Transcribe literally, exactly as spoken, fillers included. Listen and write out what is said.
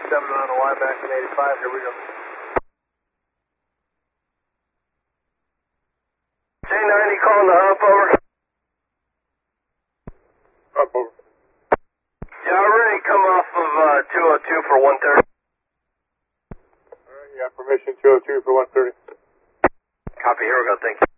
seven on a Y back in eighty-five, here we go. J ninety calling the hump, over. Up over. Yeah, already come off of uh, two oh two for one thirty. Alright, you got permission two oh two for one thirty. Copy, here we go, thank you.